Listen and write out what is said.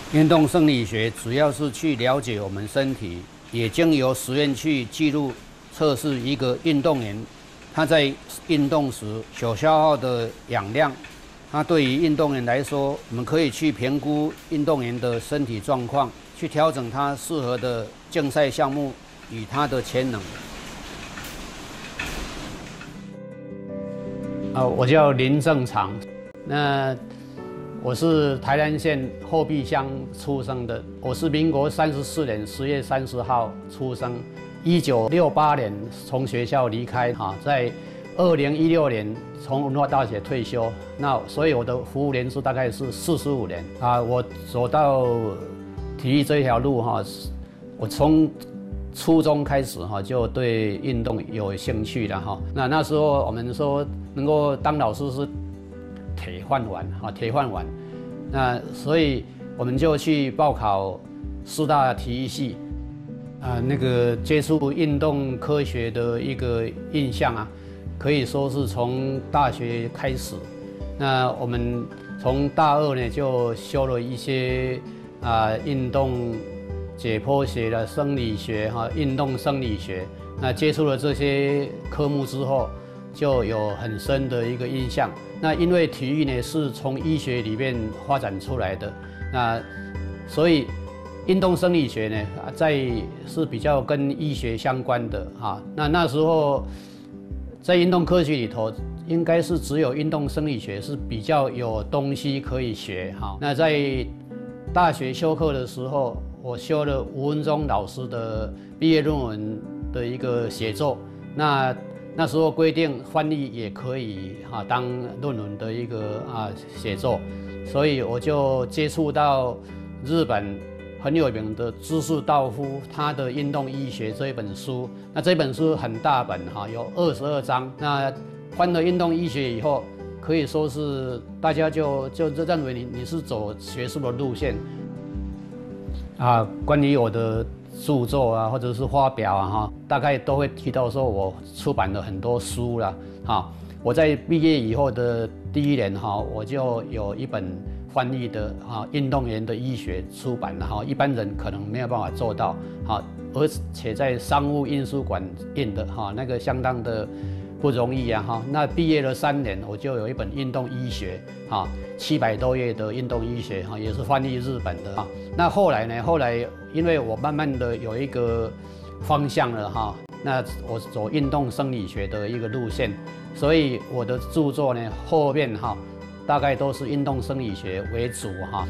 运动生理学主要是去了解我们身体，也经由实验去记录测试一个运动员他在运动时所消耗的氧量。它对于运动员来说，我们可以去评估运动员的身体状况，去调整他适合的竞赛项目与他的潜能。我叫林正常，那我是台南县后壁乡出生的，我是民国34年10月30号出生，1968年从学校离开，在2016年从文化大学退休，那所以我的服务年数大概是45年啊。我走到体育这条路我从初中开始就对运动有兴趣了那时候我们说能够当老师是铁饭碗那所以我们就去报考师大体育系那个接触运动科学的一个印象可以说是从大学开始。那我们从大二呢就修了一些运动解剖学的生理学运动生理学。那接触了这些科目之后，就有很深的一个印象。那因为体育呢是从医学里面发展出来的，那所以运动生理学呢是比较跟医学相关的那时候在运动科学里头，应该是只有运动生理学是比较有东西可以学那在大学修课的时候，我修了吴文忠老师的毕业论文的一个写作。那时候规定翻译也可以当论文的一个写作，所以我就接触到日本很有名的知世道夫他的《运动医学》这一本书。那这本书很大本有22章。那翻了运动医学以后，可以说是大家就认为你是走学术的路线关于我的著作或者是发表大概都会提到说我出版了很多书了我在毕业以后的第1年我就有一本翻译的运动员的医学出版了一般人可能没有办法做到而且在商务印书馆印的那个相当的不容易那毕业了3年，我就有一本运动医学700多页的运动医学也是翻译日本的那后来因为我慢慢的有一个方向了那我走运动生理学的一个路线，所以我的著作呢后面大概都是运动生理学为主